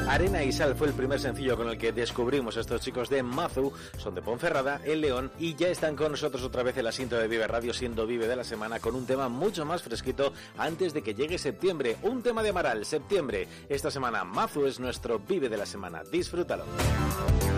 Arena y Sal fue el primer sencillo con el que descubrimos a estos chicos de Mazu, son de Ponferrada, en León, y ya están con nosotros otra vez en la cinta de Vive Radio, siendo Vive de la semana, con un tema mucho más fresquito antes de que llegue septiembre, un tema de Amaral, septiembre. Esta semana Mazu es nuestro Vive de la semana, disfrútalo.